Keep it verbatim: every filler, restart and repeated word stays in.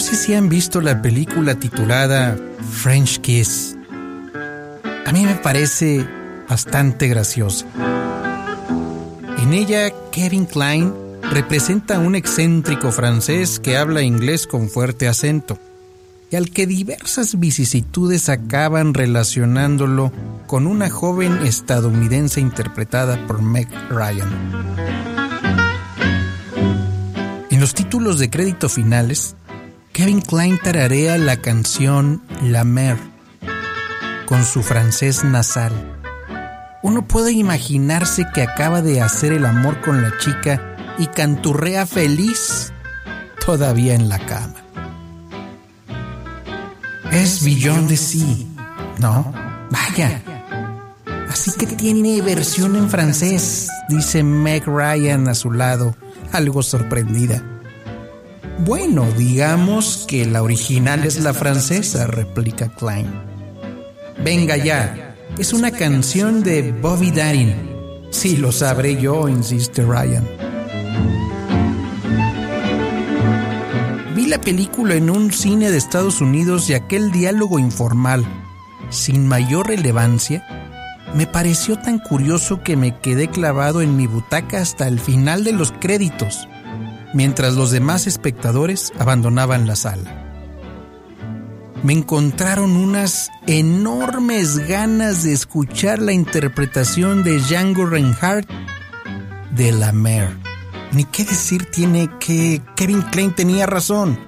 sé si han visto la película titulada French Kiss. A mí me parece bastante graciosa. En ella, Kevin Kline representa a un excéntrico francés que habla inglés con fuerte acento y al que diversas vicisitudes acaban relacionándolo con una joven estadounidense interpretada por Meg Ryan. En los títulos de crédito finales, Kevin Kline tararea la canción La Mer con su francés nasal. Uno puede imaginarse que acaba de hacer el amor con la chica y canturrea feliz todavía en la cama. Es Beyond the Sea, ¿no? Vaya. Así que tiene versión en francés, dice Meg Ryan a su lado, algo sorprendida. Bueno, digamos que la original es la francesa, replica Kline. Venga ya, es una canción de Bobby Darin. Sí, lo sabré yo, insiste Ryan. Vi la película en un cine de Estados Unidos y aquel diálogo informal, sin mayor relevancia, me pareció tan curioso que me quedé clavado en mi butaca hasta el final de los créditos, mientras los demás espectadores abandonaban la sala. Me encontraron unas enormes ganas de escuchar la interpretación de Django Reinhardt de La Mer. Ni qué decir tiene que Kevin Kline tenía razón.